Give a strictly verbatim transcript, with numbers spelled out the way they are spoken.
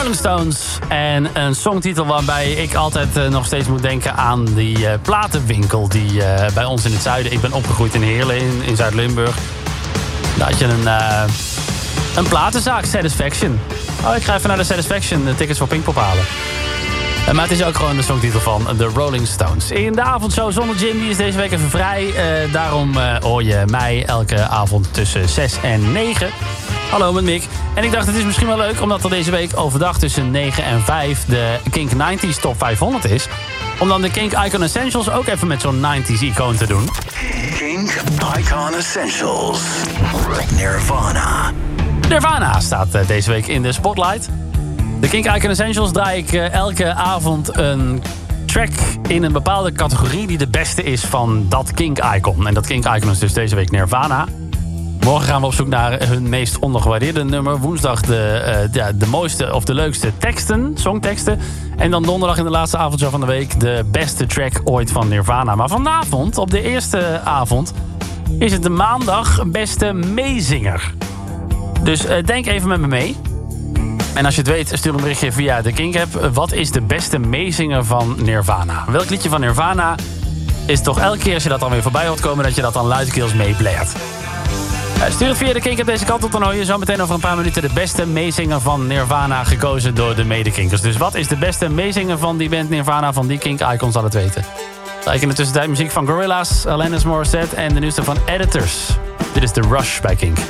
Rolling Stones. En een songtitel waarbij ik altijd uh, nog steeds moet denken aan die uh, platenwinkel die uh, bij ons in het zuiden... Ik ben opgegroeid in Heerlen, in, in Zuid-Limburg. Daar had je een, uh, een platenzaak, Satisfaction. Oh, ik ga even naar de Satisfaction de tickets voor Pinkpop halen. Uh, maar het is ook gewoon de songtitel van The Rolling Stones. In de avondshow zonder Jim, die is deze week even vrij. Uh, daarom uh, hoor je mij elke avond tussen zes en negen... Hallo, met Mick. En ik dacht, het is misschien wel leuk... omdat er deze week overdag tussen negen en vijf... de Kink negentig Top vijfhonderd is... om dan de Kink Icon Essentials ook even met zo'n negentig icoon te doen. Kink Icon Essentials. Nirvana. Nirvana staat uh, deze week in de spotlight. De Kink Icon Essentials draai ik uh, elke avond een track... in een bepaalde categorie die de beste is van dat Kink Icon. En dat Kink Icon is dus deze week Nirvana... Morgen gaan we op zoek naar hun meest ondergewaardeerde nummer. Woensdag de, uh, ja, de mooiste of de leukste teksten, songteksten. En dan donderdag in de laatste avondshow van de week... de beste track ooit van Nirvana. Maar vanavond, op de eerste avond... is het de maandag beste meezinger. Dus uh, denk even met me mee. En als je het weet, stuur een berichtje via de Kink-app. Wat is de beste meezinger van Nirvana? Welk liedje van Nirvana is toch elke keer... als je dat dan weer voorbij hoort komen... dat je dat dan luidkeels meeblaert? Stuur het via de Kink op deze kant op, dan hoor je zo meteen over een paar minuten de beste meezinger van Nirvana gekozen door de medekinkers. Dus wat is de beste meezinger van die band Nirvana, van die Kink Icon, zal het weten. Like in de tussentijd muziek van Gorillaz, Alanis Morissette en de nieuwste van Editors. Dit is The Rush bij Kink.